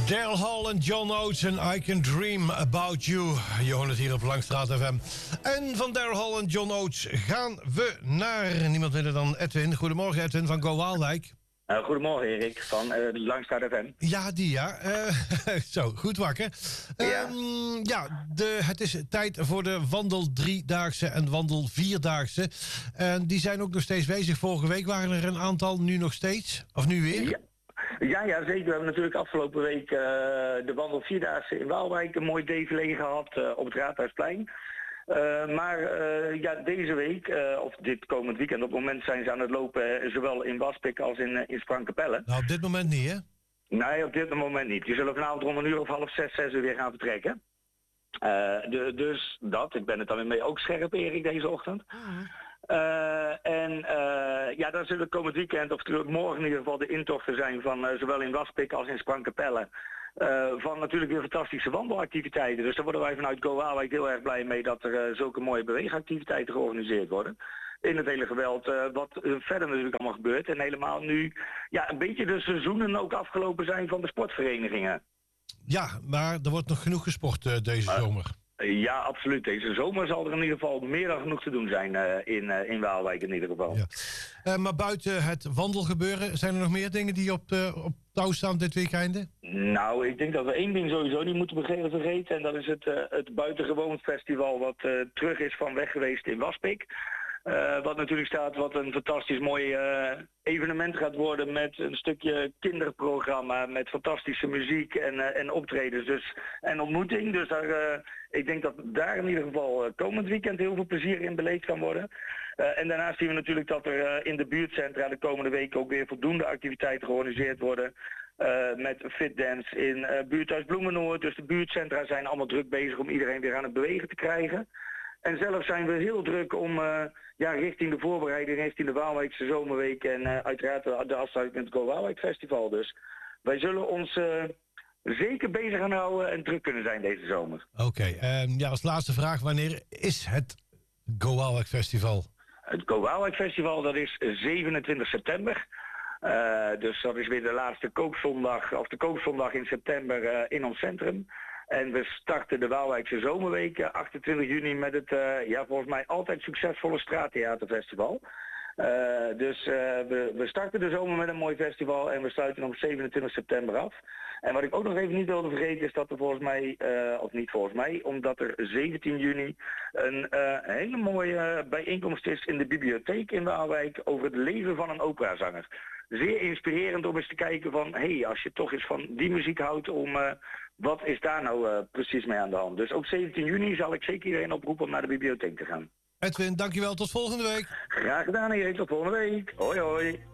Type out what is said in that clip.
Daryl Hall en John Oates en I Can Dream About You. Je hoort het hier op Langstraat FM. En van Daryl Hall en John Oates gaan we naar niemand minder dan Edwin. Goedemorgen Edwin van Go Waalwijk. Goedemorgen Erik van Langstraat FM. Ja, die ja. Zo, goed wakker. Het is tijd voor de wandel 3-daagse en wandel 4-daagse. Die zijn ook nog steeds bezig. Vorige week waren er een aantal, nu nog steeds. Of nu weer? Ja, zeker. We hebben natuurlijk afgelopen week de wandel 4-daagse in Waalwijk een mooi défilé gehad op het Raadhuisplein. Deze week, of dit komend weekend, op het moment zijn ze aan het lopen, zowel in Waspik als in Sprangkapelle. Nou, op dit moment niet, hè? Nee, op dit moment niet. Die zullen vanavond rond 5:30, 6 weer gaan vertrekken. Dus dat, ik ben het dan weer mee ook scherp, Erik, deze ochtend. Daar zullen komend weekend, of morgen in ieder geval, de intochten zijn van zowel in Waspik als in Sprangkapelle. Van natuurlijk weer fantastische wandelactiviteiten. Dus daar worden wij vanuit Go Waalwijk heel erg blij mee dat er zulke mooie beweegactiviteiten georganiseerd worden. In het hele geweld, wat verder natuurlijk allemaal gebeurt. En helemaal nu een beetje de seizoenen ook afgelopen zijn van de sportverenigingen. Ja, maar er wordt nog genoeg gesport deze zomer. Ja, absoluut. Deze zomer zal er in ieder geval meer dan genoeg te doen zijn in Waalwijk in ieder geval. Ja. Maar buiten het wandelgebeuren, zijn er nog meer dingen die op touw staan dit weekende? Nou, ik denk dat we één ding sowieso niet moeten vergeten. En dat is het buitengewoon festival wat terug is van weg geweest in Waspik. Wat natuurlijk staat, wat een fantastisch mooi evenement gaat worden met een stukje kinderprogramma, met fantastische muziek en optredens dus, en ontmoeting. Dus ik denk dat daar in ieder geval komend weekend heel veel plezier in beleefd kan worden. En daarnaast zien we natuurlijk dat er in de buurtcentra de komende weken ook weer voldoende activiteiten georganiseerd worden. Met fitdance in buurthuis Bloemenoord. Dus de buurtcentra zijn allemaal druk bezig om iedereen weer aan het bewegen te krijgen. En zelf zijn we heel druk om richting de voorbereiding, richting de Waalwijkse zomerweek en uiteraard de afsluiting met het Go Waalwijk Festival. Dus wij zullen ons zeker bezig gaan houden en druk kunnen zijn deze zomer. Oké, als laatste vraag, wanneer is het Go Waalwijk Festival? Het Go Waalwijk Festival, dat is 27 september. Dus dat is weer de laatste koopzondag, of de koopzondag in september in ons centrum. En we starten de Waalwijkse zomerweek 28 juni met het volgens mij altijd succesvolle straattheaterfestival. We starten de zomer met een mooi festival en we sluiten op 27 september af. En wat ik ook nog even niet wilde vergeten is dat er omdat er 17 juni een hele mooie bijeenkomst is in de bibliotheek in Waalwijk over het leven van een operazanger. Zeer inspirerend om eens te kijken van, als je toch eens van die muziek houdt, wat is daar nou precies mee aan de hand. Dus ook 17 juni zal ik zeker iedereen oproepen om naar de bibliotheek te gaan. Edwin, dankjewel. Tot volgende week. Graag gedaan, Erik. Tot volgende week. Hoi hoi.